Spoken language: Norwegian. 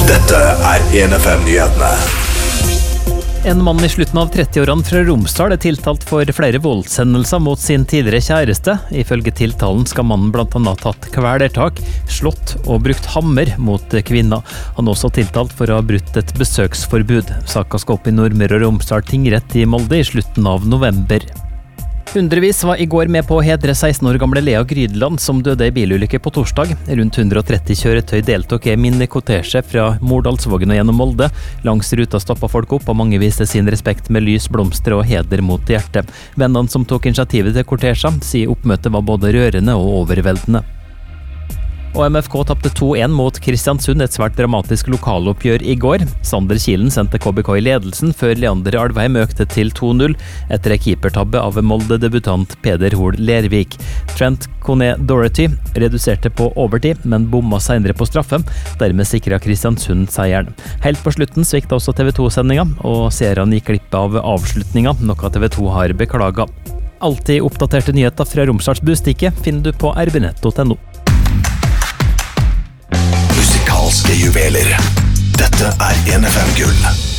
Dette 1FM-nyhetene. En mann i slutten av 30-årene fra Romsdal tiltalt for flere voldshendelser mot sin tidligere kjæreste. Ifølge tiltalen skal mannen blant annet ha tatt kvelertak, slått og brukt hammer mot kvinner. Han er også tiltalt for å ha brutt et besøksforbud. Saka skal opp i Nordmøre og Romsdal tingrett i Molde i slutten av november. Hundrevis var i går med på å hedre 16 år gamle Lea Grydland, som døde i bilulykke på torsdag. Rundt 130 kjøretøy deltok i minikortesje fra Mordalsvågen og gjennom Molde. Langs ruta stoppet folk opp, og mange viste sin respekt med lys, blomster og heder mot hjertet. Vennene som tok initiativet til kortesjen, sier oppmøtet var både rørende og overveldende. Og MFK tapte 2-1 mot Kristiansund, et svært dramatisk lokaloppgjør i går. Sander Kilen sendte KBK i ledelsen, før Leander Alvheim økte til 2-0, etter en keepertabbe av Molde-debutant Peder Hoel Lervik. Trent Kone-Doherty reduserte på overtid, men bomma senere på straffe. Dermed sikret Kristiansund seieren. Helt på slutten svikta også TV 2-sendinga, og seerne gikk glipp av avslutninga, noe TV 2 har beklaget. Alltid oppdaterte nyheter fra Romsdals Bustikke finner du på rbnett.no. Musikalske juveler. Dette 1FM Gull.